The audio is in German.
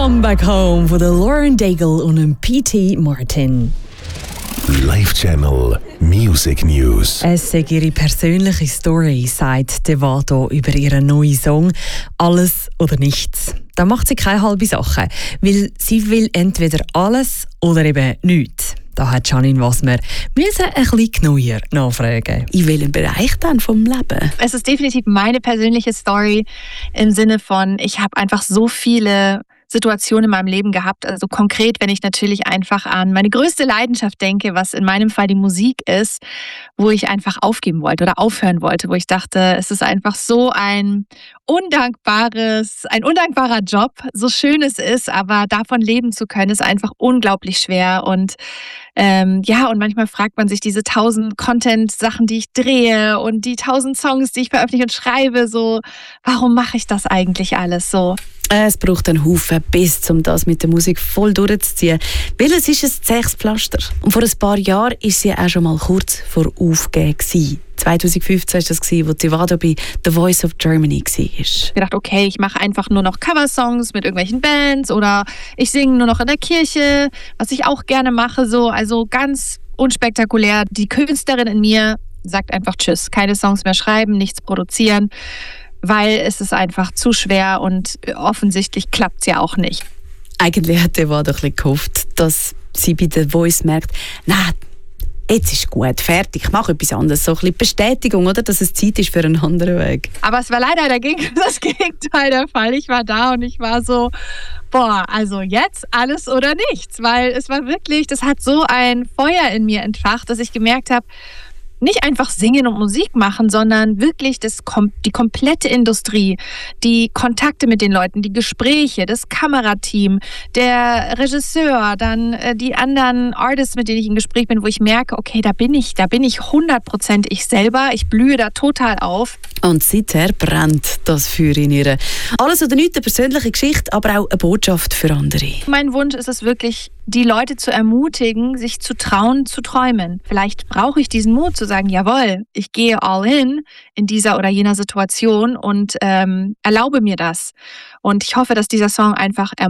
Come Back Home von Lauren Daigle und dem P.T. Martin. Live Channel Music News. Es ist ihre persönliche Story, sagt Devato über ihren neuen Song «Alles oder nichts». Da macht sie keine halbe Sache, weil sie will entweder alles oder eben nichts. Da hat Janine Wasmer ein bisschen genauer nachfragen. In welchem Bereich dann vom Leben? Es ist definitiv meine persönliche Story im Sinne von, ich habe einfach so viele Situationen in meinem Leben gehabt. Also konkret, wenn ich natürlich einfach an meine größte Leidenschaft denke, was in meinem Fall die Musik ist, wo ich einfach aufgeben wollte oder aufhören wollte, wo ich dachte, es ist einfach so ein undankbarer Job, so schön es ist, aber davon leben zu können, ist einfach unglaublich schwer. Und und manchmal fragt man sich diese 1000 Content-Sachen, die ich drehe und die 1000 Songs, die ich veröffentliche und schreibe, so, warum mache ich das eigentlich alles so? Es braucht einen Haufen Biss, um das mit der Musik voll durchzuziehen. Weil es ist ein zähes Pflaster. Und vor ein paar Jahren war sie auch schon mal kurz vor Aufgeben. 2015 war das, wo Devato bei The Voice of Germany war. Ich dachte, okay, ich mache einfach nur noch Coversongs mit irgendwelchen Bands oder ich singe nur noch in der Kirche, was ich auch gerne mache. Also ganz unspektakulär. Die Künstlerin in mir sagt einfach Tschüss. Keine Songs mehr schreiben, nichts produzieren, weil es ist einfach zu schwer und offensichtlich klappt es ja auch nicht. Eigentlich hat Devato ein bisschen gehofft, dass sie bei The Voice merkt, nein, jetzt ist gut, fertig, ich mache etwas anderes. So ein bisschen Bestätigung, oder? Dass es Zeit ist für einen anderen Weg. Aber es war leider das Gegenteil der Fall. Ich war da und ich war so, also jetzt alles oder nichts. Weil es war wirklich, das hat so ein Feuer in mir entfacht, dass ich gemerkt habe, nicht einfach singen und Musik machen, sondern wirklich die komplette Industrie, die Kontakte mit den Leuten, die Gespräche, das Kamerateam, der Regisseur, dann die anderen Artists, mit denen ich im Gespräch bin, wo ich merke, okay, da bin ich 100% ich selber, ich blühe da total auf. Und seither brennt das Feuer in ihr. Alles oder nichts, eine persönliche Geschichte, aber auch eine Botschaft für andere. Mein Wunsch ist es wirklich, die Leute zu ermutigen, sich zu trauen, zu träumen. Vielleicht brauche ich diesen Mut zu sagen, jawohl, ich gehe all in dieser oder jener Situation und erlaube mir das. Und ich hoffe, dass dieser Song einfach